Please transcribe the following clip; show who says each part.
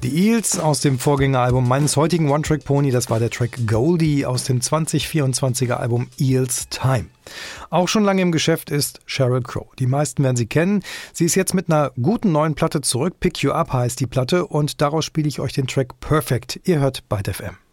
Speaker 1: Die Eels aus dem Vorgängeralbum meines heutigen One-Track-Pony, das war der Track Goldie aus dem 2024er Album Eels Time. Auch schon lange im Geschäft ist Sheryl Crow. Die meisten werden sie kennen. Sie ist jetzt mit einer guten neuen Platte zurück. Pick You Up heißt die Platte und daraus spiele ich euch den Track Perfect. Ihr hört Byte FM.